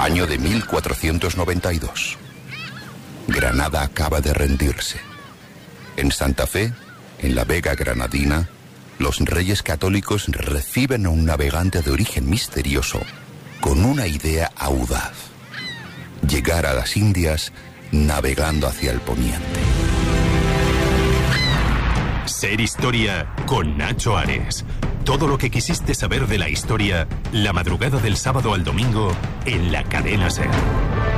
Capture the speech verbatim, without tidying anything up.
Año de mil cuatrocientos noventa y dos. Granada acaba de rendirse. En Santa Fe, en la Vega Granadina, los reyes católicos reciben a un navegante de origen misterioso con una idea audaz: llegar a las Indias navegando hacia el poniente. Ser Historia con Nacho Ares. Todo lo que quisiste saber de la historia, la madrugada del sábado al domingo en la Cadena Ser.